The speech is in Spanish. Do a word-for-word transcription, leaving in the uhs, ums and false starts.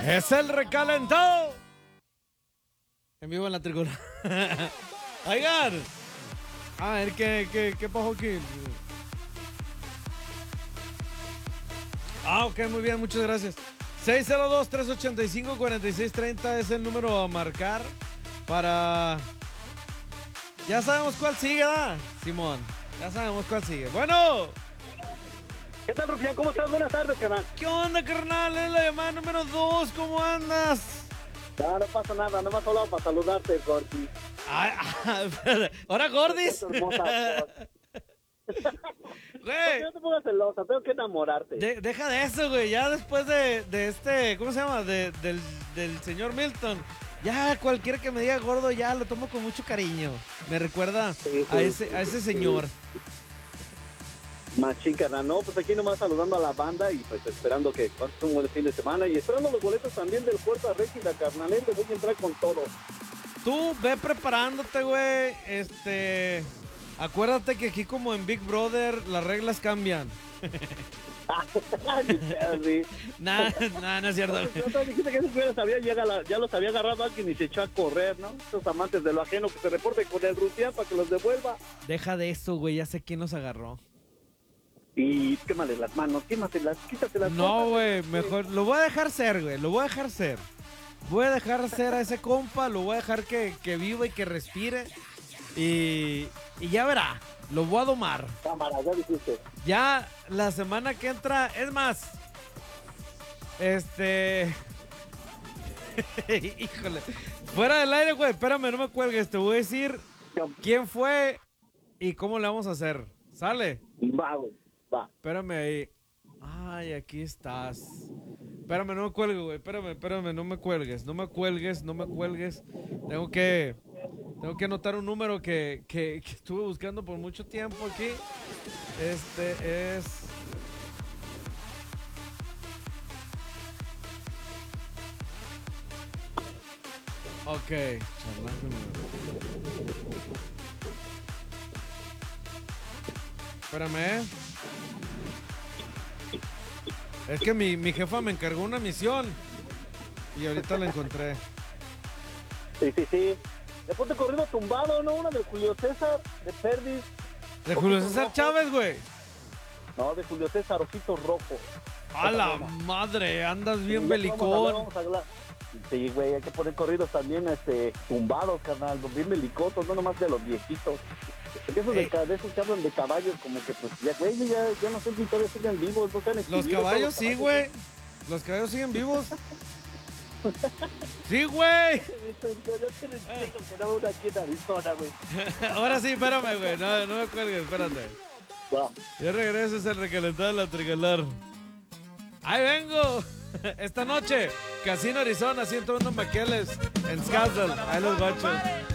Es el recalentado. En vivo en la tricona. Oigan. A ver, ¿qué, qué, qué pasó aquí? Ah, ok, muy bien, muchas gracias. seis cero dos, tres ocho cinco, cuatro seis tres cero es el número a marcar para... Ya sabemos cuál sigue, ¿verdad, Simón? Ya sabemos cuál sigue. Bueno. ¿Qué tal, Rufián? ¿Cómo estás? Buenas tardes, carnal. ¿Qué onda, carnal? Es la llamada número dos. ¿Cómo andas? No, no pasa nada. No me has hablado para saludarte, Gordy. Ay, ¿ahora Gordis? Güey. No te pongas celosa, tengo que enamorarte. De, deja de eso, güey. Ya después de, de este, ¿cómo se llama? De, del, del señor Milton. Ya cualquiera que me diga gordo, ya lo tomo con mucho cariño. Me recuerda Sí, sí, a ese, a ese sí. señor. Machín, carnal. No, pues aquí nomás saludando a la banda y pues esperando que pases un buen fin de semana y esperando los boletos también del Puerto Régida, carnal. Le voy a entrar con todo. Tú ve preparándote, güey. Este, acuérdate que aquí como en Big Brother las reglas cambian. Sí. Nada, nada, no es cierto. No, no, dijiste que esos güeyes había, ya, la- ya los había agarrado alguien y se echó a correr, ¿no? Esos amantes de lo ajeno que se reporten con el Rufián para que los devuelva. Deja de eso, güey. Ya sé quién nos agarró. Y quémale las manos, quématelas, quítatelas. No, güey, mejor. Lo voy a dejar ser, güey. Lo voy a dejar ser. Voy a dejar ser a ese compa. Lo voy a dejar que, que viva y que respire. Y, y ya verá. Lo voy a domar. Cámara, ya dijiste. Ya la semana que entra. Es más. Este. Híjole. Fuera del aire, güey. Espérame, no me cuelgues. Te voy a decir quién fue y cómo le vamos a hacer. ¿Sale? Va, güey, va. Espérame ahí. Ay, aquí estás. Espérame, no me cuelgues, güey. Espérame, espérame, no me cuelgues. No me cuelgues, no me cuelgues. Tengo que... Tengo que anotar un número que, que, que estuve buscando por mucho tiempo aquí. Este es... Ok. Charlando número. Espérame, ¿eh? Es que mi, mi jefa me encargó una misión y ahorita la encontré. Sí, sí, sí. Le ponte corrido tumbado, ¿no? Una de Julio César, de Perdis. De Julio César Chávez, güey. No, de Julio César, ojito rojo. A la madre, andas bien Sí, belicón. vamos a hablar. Sí, güey, hay que poner corridos también, este, tumbados, carnal, bien belicosos, no nomás de los viejitos. De esos, Ey. de, de esos que hablan de caballos, como que pues ya, güey, ya, ya no sé si todavía siguen vivos, no se han Los extinguido caballos todos sí, los güey. Los caballos siguen vivos. Sí, güey. Yo te lo explico que no una aquí en Arizona, güey. Ahora sí, espérame, güey. No, no me cuelgues, espérate. Va. Ya regresas el recalentado de la tricolor. ¡Ahí vengo! Esta noche, Casino Arizona, ciento uno Maqueles, en Scottsdale. Ahí los guachos.